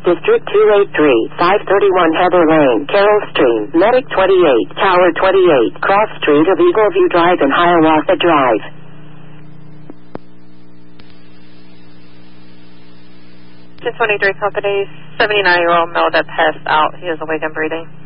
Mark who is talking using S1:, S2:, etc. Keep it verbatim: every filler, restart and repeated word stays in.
S1: District two eighty-three, five thirty-one Heather Lane, Carroll Stream, Medic twenty-eight, Tower twenty-eight, Cross Street of Eagle View Drive and Hiawatha Drive.
S2: two twenty-three Company, seventy-nine-year-old male that passed out. He is awake and breathing.